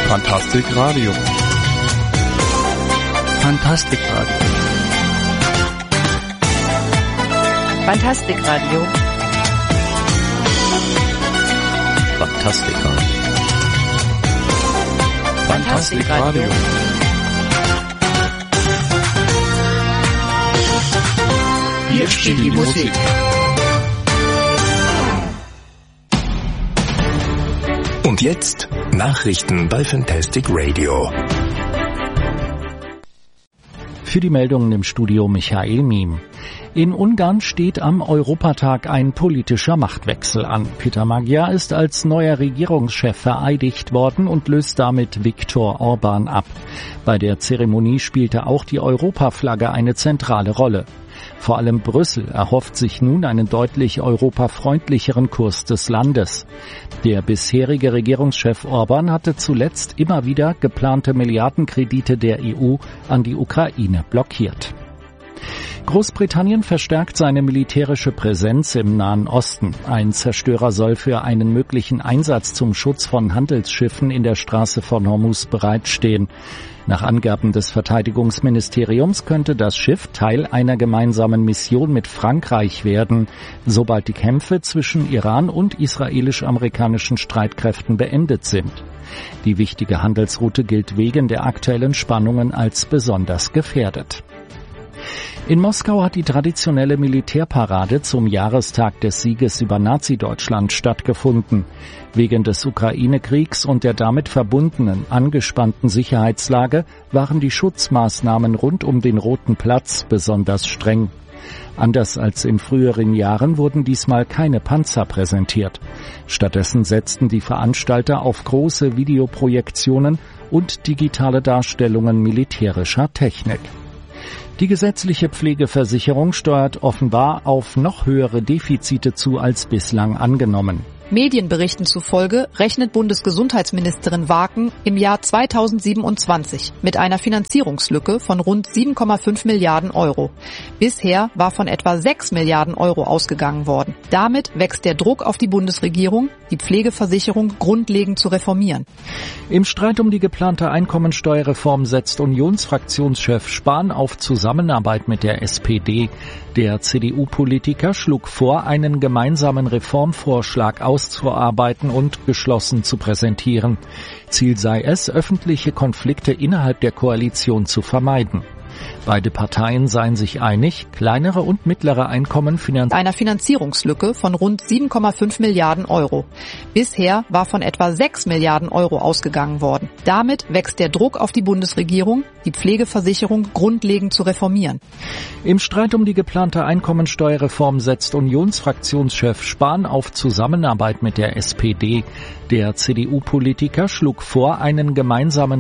Fantastic Radio. Fantastic Radio. Fantastic Radio. Fantastic Radio. Fantastic Radio. Hier steht die Musik. Und jetzt Nachrichten bei Fantastic Radio. Für die Meldungen im Studio Michael Miem. In Ungarn steht am Europatag ein politischer Machtwechsel an. Peter Magyar ist als neuer Regierungschef vereidigt worden und löst damit Viktor Orbán ab. Bei der Zeremonie spielte auch die Europaflagge eine zentrale Rolle. Vor allem Brüssel erhofft sich nun einen deutlich europafreundlicheren Kurs des Landes. Der bisherige Regierungschef Orbán hatte zuletzt immer wieder geplante Milliardenkredite der EU an die Ukraine blockiert. Großbritannien verstärkt seine militärische Präsenz im Nahen Osten. Ein Zerstörer soll für einen möglichen Einsatz zum Schutz von Handelsschiffen in der Straße von Hormuz bereitstehen. Nach Angaben des Verteidigungsministeriums könnte das Schiff Teil einer gemeinsamen Mission mit Frankreich werden, sobald die Kämpfe zwischen Iran und israelisch-amerikanischen Streitkräften beendet sind. Die wichtige Handelsroute gilt wegen der aktuellen Spannungen als besonders gefährdet. In Moskau hat die traditionelle Militärparade zum Jahrestag des Sieges über Nazi-Deutschland stattgefunden. Wegen des Ukraine-Kriegs und der damit verbundenen angespannten Sicherheitslage waren die Schutzmaßnahmen rund um den Roten Platz besonders streng. Anders als in früheren Jahren wurden diesmal keine Panzer präsentiert. Stattdessen setzten die Veranstalter auf große Videoprojektionen und digitale Darstellungen militärischer Technik. Die gesetzliche Pflegeversicherung steuert offenbar auf noch höhere Defizite zu als bislang angenommen. Medienberichten zufolge rechnet Bundesgesundheitsministerin Waken im Jahr 2027 mit einer Finanzierungslücke von rund 7,5 Milliarden Euro. Bisher war von etwa 6 Milliarden Euro ausgegangen worden. Damit wächst der Druck auf die Bundesregierung, die Pflegeversicherung grundlegend zu reformieren. Im Streit um die geplante Einkommensteuerreform setzt Unionsfraktionschef Spahn auf Zusammenarbeit mit der SPD. Der CDU-Politiker schlug vor, einen gemeinsamen Reformvorschlag auszuarbeiten und geschlossen zu präsentieren. Ziel sei es, öffentliche Konflikte innerhalb der Koalition zu vermeiden. Beide Parteien seien sich einig, kleinere und mittlere Einkommen einer Finanzierungslücke von rund 7,5 Milliarden Euro. Bisher war von etwa 6 Milliarden Euro ausgegangen worden. Damit wächst der Druck auf die Bundesregierung, die Pflegeversicherung grundlegend zu reformieren. Im Streit um die geplante Einkommensteuerreform setzt Unionsfraktionschef Spahn auf Zusammenarbeit mit der SPD. Der CDU-Politiker schlug vor, einen gemeinsamen